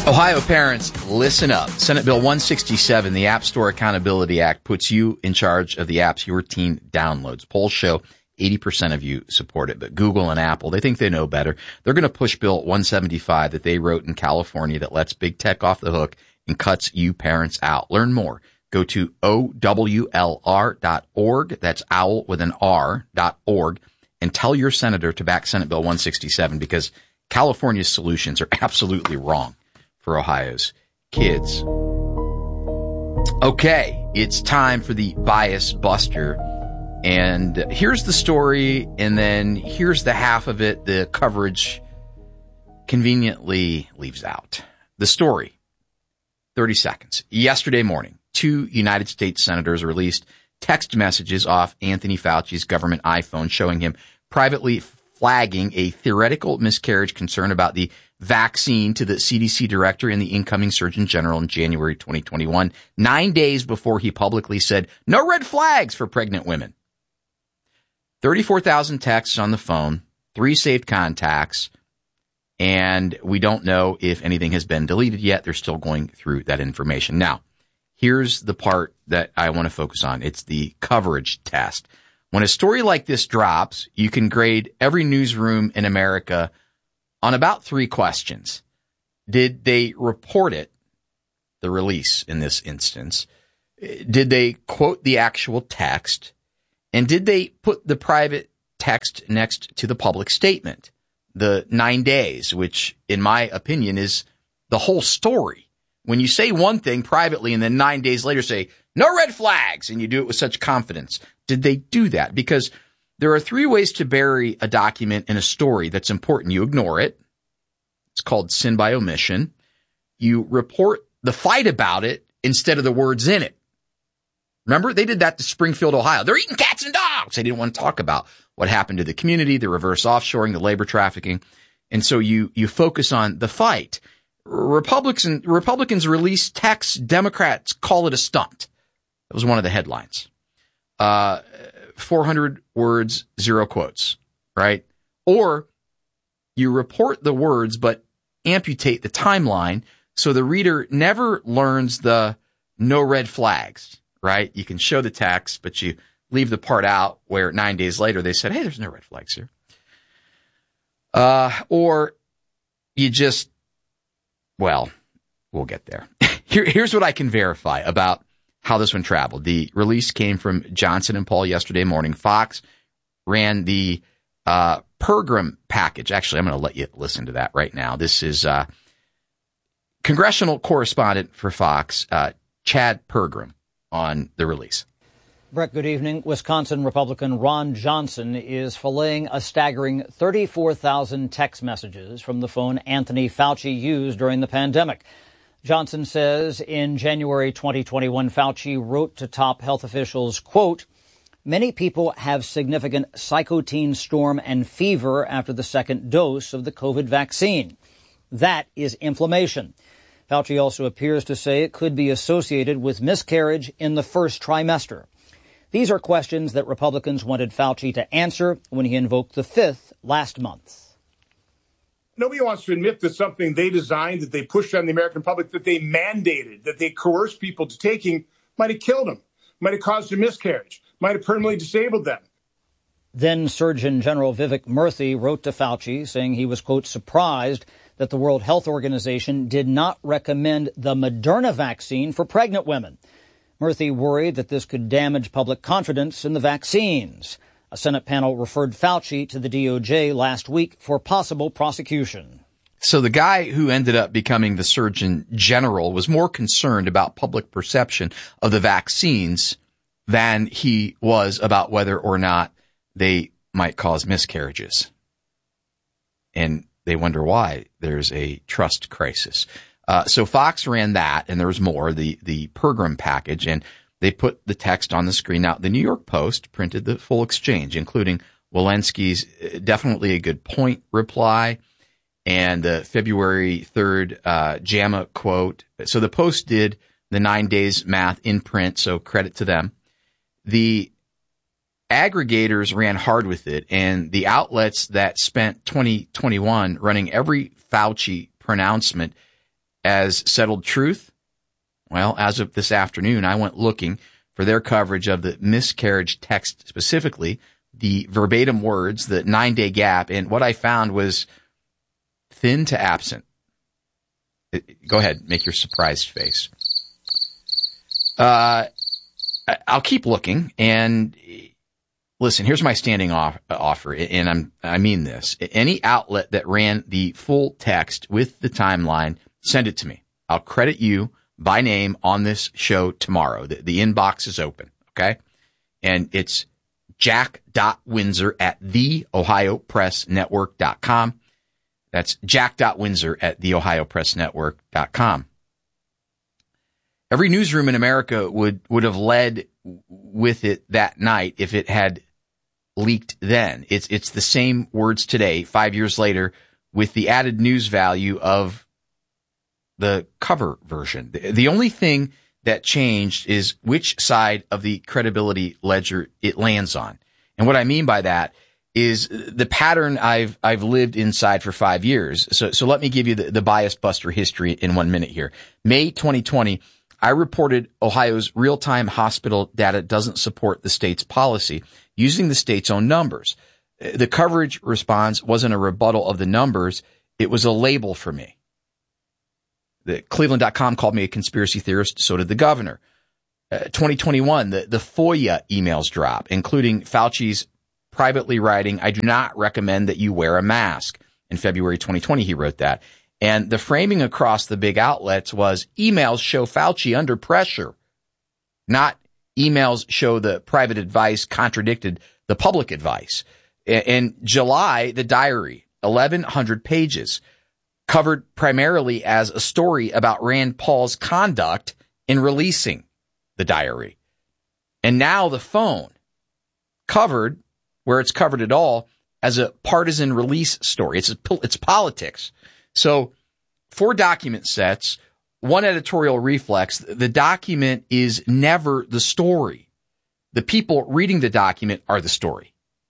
Ohio parents, listen up. Senate Bill 167, the App Store Accountability Act, puts you in charge of the apps your teen downloads. Polls show 80% of you support it, but Google and Apple, they think they know better. They're going to push Bill 175 that they wrote in California that lets big tech off the hook and cuts you parents out. Learn more. Go to OWLR.org. That's owl with an R.org. And tell your senator to back Senate Bill 167 because California's solutions are absolutely wrong for Ohio's kids. Okay, it's time for the Bias Buster. And here's the story, and then here's the half of it the coverage conveniently leaves out. The story, 30 seconds. Yesterday morning, 2 United States senators released text messages off Anthony Fauci's government iPhone showing him privately flagging a theoretical miscarriage concern about the vaccine to the CDC director and the incoming Surgeon General in January 2021, 9 days before he publicly said, no red flags for pregnant women. 34,000 texts on the phone, 3 saved contacts, and we don't know if anything has been deleted yet. They're still going through that information. Now, here's the part that I want to focus on. It's the coverage test. When a story like this drops, you can grade every newsroom in America on about 3 questions. Did they report it, the release in this instance? Did they quote the actual text? And did they put the private text next to the public statement, the 9 days, which in my opinion is the whole story? When you say one thing privately and then 9 days later say, no red flags, and you do it with such confidence, did they do that? Because there are 3 ways to bury a document in a story that's important. You ignore it. It's called sin by omission. You report the fight about it instead of the words in it. Remember, they did that to Springfield, Ohio. They're eating cats and dogs. They didn't want to talk about what happened to the community, the reverse offshoring, the labor trafficking. And so you focus on the fight. Republicans release texts. Democrats call it a stunt. That was one of the headlines. 400 words, 0 quotes, right? Or you report the words, but amputate the timeline so the reader never learns the no red flags, right? You can show the text, but you leave the part out where 9 days later they said, hey, there's no red flags here. Or you just, well, we'll get there. Here's what I can verify about how this one traveled. The release came from Johnson and Paul yesterday morning. Fox ran the Pergram package. Actually, I'm going to let you listen to that right now. This is congressional correspondent for Fox, Chad Pergram, on the release. Brett, good evening. Wisconsin Republican Ron Johnson is filleting a staggering 34,000 text messages from the phone Anthony Fauci used during the pandemic. Johnson says in January 2021, Fauci wrote to top health officials, quote, many people have significant cytokine storm and fever after the second dose of the COVID vaccine. That is inflammation. Fauci also appears to say it could be associated with miscarriage in the first trimester. These are questions that Republicans wanted Fauci to answer when he invoked the 5th last month. Nobody wants to admit that something they designed, that they pushed on the American public, that they mandated, that they coerced people to taking, might have killed them, might have caused a miscarriage, might have permanently disabled them. Then Surgeon General Vivek Murthy wrote to Fauci saying he was, quote, surprised that the World Health Organization did not recommend the Moderna vaccine for pregnant women. Murthy worried that this could damage public confidence in the vaccines. A Senate panel referred Fauci to the DOJ last week for possible prosecution. So the guy who ended up becoming the Surgeon General was more concerned about public perception of the vaccines than he was about whether or not they might cause miscarriages. And they wonder why there's a trust crisis. So Fox ran that, and there was more, the Pergram package, and they put the text on the screen. Now, the New York Post printed the full exchange, including Walensky's definitely a good point reply and the February 3rd JAMA quote. So the Post did the 9 days math in print, so credit to them. The aggregators ran hard with it, and the outlets that spent 2021 running every Fauci pronouncement as settled truth? Well, as of this afternoon, I went looking for their coverage of the miscarriage text, specifically the verbatim words, the 9-day gap, and what I found was thin to absent. Go ahead, make your surprised face. I'll keep looking, and listen, here's my standing offer, and I mean this. Any outlet that ran the full text with the timeline, send it to me. I'll credit you by name on this show tomorrow. The inbox is open, okay? And it's jack.windsor@theohiopressnetwork.com. That's jack.windsor@theohiopressnetwork.com. Every newsroom in America would have led with it that night if it had leaked then. It's the same words today, 5 years later, with the added news value of the cover version. The only thing that changed is which side of the credibility ledger it lands on. And what I mean by that is the pattern I've lived inside for 5 years. So let me give you the bias buster history in 1 minute here. May 2020, I reported Ohio's real-time hospital data doesn't support the state's policy using the state's own numbers. The coverage response wasn't a rebuttal of the numbers. It was a label for me. The Cleveland.com called me a conspiracy theorist. So did the governor. 2021, the FOIA emails drop, including Fauci's privately writing, "I do not recommend that you wear a mask." In February 2020, he wrote that. And the framing across the big outlets was emails show Fauci under pressure, not emails show the private advice contradicted the public advice. In July, the diary, 1,100 pages, covered primarily as a story about Rand Paul's conduct in releasing the diary. And now the phone, covered, where it's covered at all, as a partisan release story. It's politics. So 4 document sets, 1 editorial reflex. The document is never the story. The people reading the document are the story.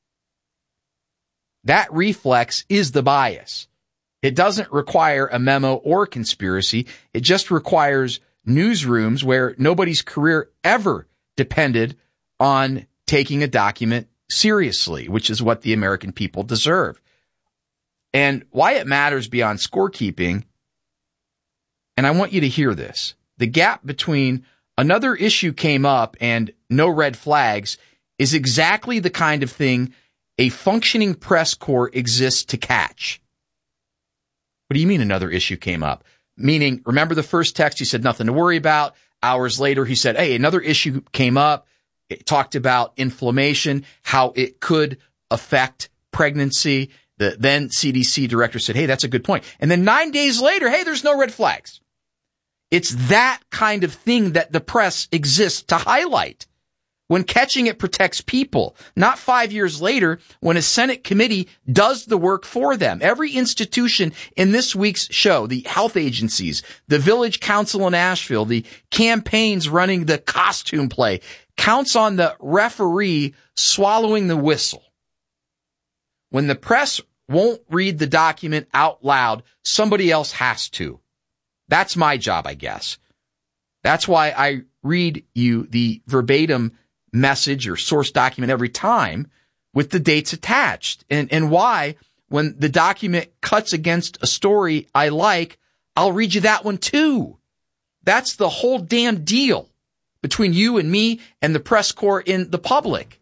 That reflex is the bias. It doesn't require a memo or a conspiracy. It just requires newsrooms where nobody's career ever depended on taking a document seriously, which is what the American people deserve. And why it matters beyond scorekeeping, and I want you to hear this, the gap between another issue came up and no red flags is exactly the kind of thing a functioning press corps exists to catch. What do you mean another issue came up? Meaning, remember the first text, he said nothing to worry about. Hours later, he said, hey, another issue came up. It talked about inflammation, how it could affect pregnancy. The then CDC director said, hey, that's a good point. And then 9 days later, hey, there's no red flags. It's that kind of thing that the press exists to highlight. When catching it protects people, not 5 years later when a Senate committee does the work for them. Every institution in this week's show, the health agencies, the village council in Asheville, the campaigns running the costume play, counts on the referee swallowing the whistle. When the press won't read the document out loud, somebody else has to. That's my job, I guess. That's why I read you the verbatim message or source document every time with the dates attached. And why, when the document cuts against a story I like, I'll read you that one too. That's the whole damn deal between you and me and the press corps in the public.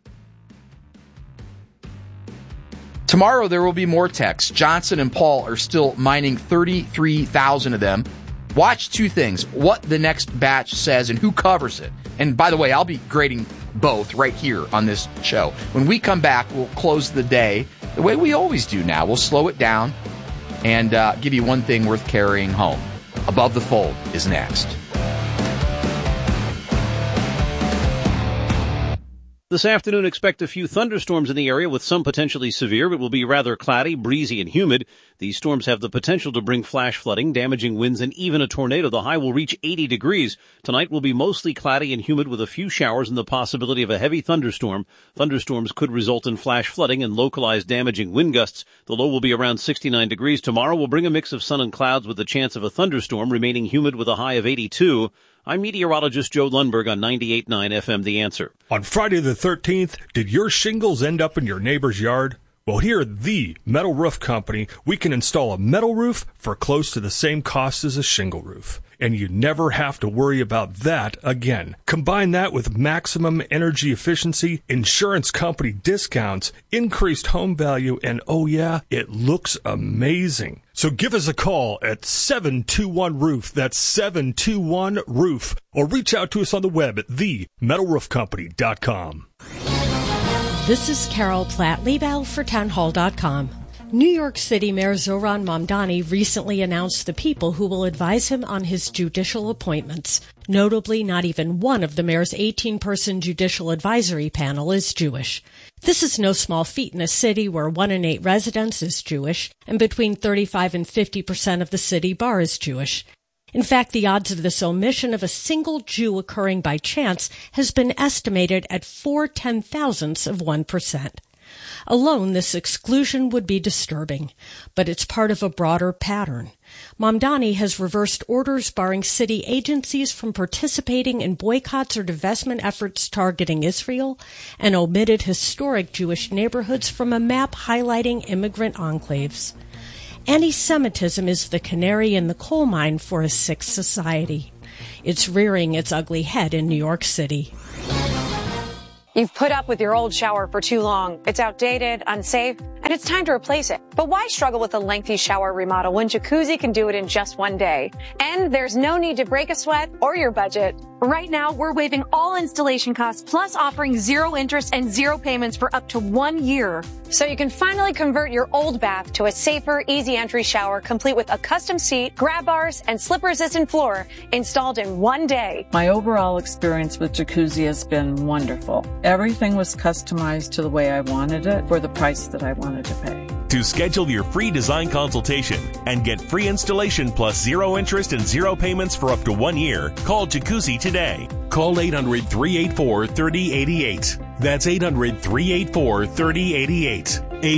Tomorrow there will be more texts. Johnson and Paul are still mining 33,000 of them. Watch 2 things, what the next batch says and who covers it. And by the way, I'll be grading both right here on this show. When we come back, we'll close the day the way we always do now. We'll slow it down and give you one thing worth carrying home. Above the Fold is next. This afternoon, expect a few thunderstorms in the area with some potentially severe. It will be rather cloudy, breezy, and humid. These storms have the potential to bring flash flooding, damaging winds, and even a tornado. The high will reach 80 degrees. Tonight will be mostly cloudy and humid with a few showers and the possibility of a heavy thunderstorm. Thunderstorms could result in flash flooding and localized damaging wind gusts. The low will be around 69 degrees. Tomorrow will bring a mix of sun and clouds with the chance of a thunderstorm, remaining humid with a high of 82. I'm meteorologist Joe Lundberg on 98.9 FM The Answer. On Friday the 13th, did your shingles end up in your neighbor's yard? Well, here at the Metal Roof Company, we can install a metal roof for close to the same cost as a shingle roof. And you never have to worry about that again. Combine that with maximum energy efficiency, insurance company discounts, increased home value, and oh yeah, it looks amazing. So give us a call at 721-ROOF. That's 721-ROOF. Or reach out to us on the web at themetalroofcompany.com. This is Carol Platt-Liebau for townhall.com. New York City Mayor Zohran Mamdani recently announced the people who will advise him on his judicial appointments. Notably, not even one of the mayor's 18-person judicial advisory panel is Jewish. This is no small feat in a city where 1 in 8 residents is Jewish, and between 35 and 50% of the city bar is Jewish. In fact, the odds of this omission of a single Jew occurring by chance has been estimated at 4/10,000ths of 1%. Alone, this exclusion would be disturbing, but it's part of a broader pattern. Mamdani has reversed orders barring city agencies from participating in boycotts or divestment efforts targeting Israel and omitted historic Jewish neighborhoods from a map highlighting immigrant enclaves. Anti-Semitism is the canary in the coal mine for a sick society. It's rearing its ugly head in New York City. You've put up with your old shower for too long. It's outdated, unsafe, and it's time to replace it. But why struggle with a lengthy shower remodel when Jacuzzi can do it in just one day? And there's no need to break a sweat or your budget. Right now, we're waiving all installation costs, plus offering 0 interest and 0 payments for up to 1 year. So you can finally convert your old bath to a safer, easy entry shower, complete with a custom seat, grab bars, and slip-resistant floor installed in 1 day. My overall experience with Jacuzzi has been wonderful. Everything was customized to the way I wanted it for the price that I wanted to pay. To schedule your free design consultation and get free installation plus 0 interest and 0 payments for up to 1 year, call Jacuzzi today. Call 800-384-3088. That's 800-384-3088.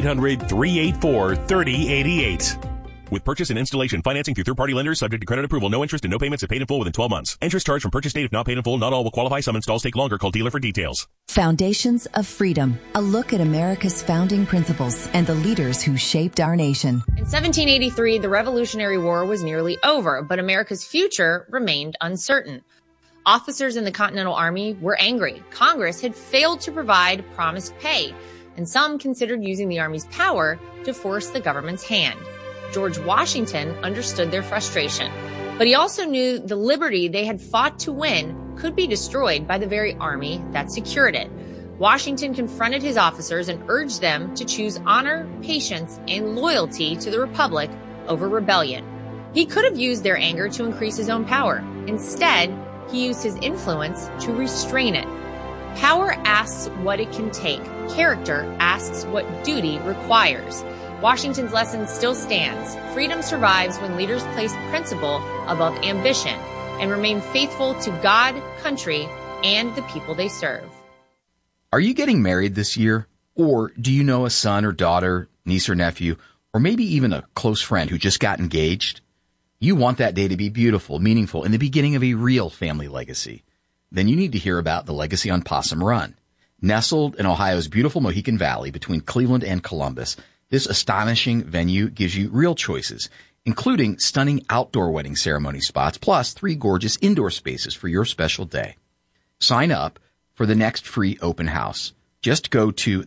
800-384-3088. With purchase and installation financing through third-party lenders subject to credit approval. No interest and no payments if paid in full within 12 months. Interest charged from purchase date if not paid in full. Not all will qualify. Some installs take longer. Call dealer for details. Foundations of Freedom. A look at America's founding principles and the leaders who shaped our nation. In 1783, the Revolutionary War was nearly over, but America's future remained uncertain. Officers in the Continental Army were angry. Congress had failed to provide promised pay, and some considered using the Army's power to force the government's hand. George Washington understood their frustration, but he also knew the liberty they had fought to win could be destroyed by the very army that secured it. Washington confronted his officers and urged them to choose honor, patience, and loyalty to the Republic over rebellion. He could have used their anger to increase his own power. Instead, he used his influence to restrain it. Power asks what it can take. Character asks what duty requires. Washington's lesson still stands. Freedom survives when leaders place principle above ambition and remain faithful to God, country, and the people they serve. Are you getting married this year? Or do you know a son or daughter, niece or nephew, or maybe even a close friend who just got engaged? You want that day to be beautiful, meaningful, and the beginning of a real family legacy. Then you need to hear about the Legacy on Possum Run. Nestled in Ohio's beautiful Mohican Valley between Cleveland and Columbus, this astonishing venue gives you real choices, including stunning outdoor wedding ceremony spots, plus 3 gorgeous indoor spaces for your special day. Sign up for the next free open house. Just go to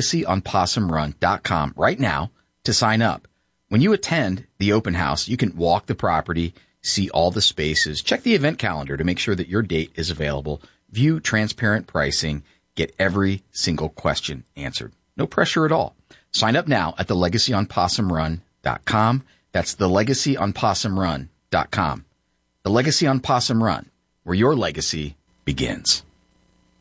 thelegacyonpossumrun.com right now to sign up. When you attend the open house, you can walk the property, see all the spaces, check the event calendar to make sure that your date is available, view transparent pricing, get every single question answered. No pressure at all. Sign up now at thelegacyonpossumrun.com. That's thelegacyonpossumrun.com. The Legacy on Possum Run, where your legacy begins.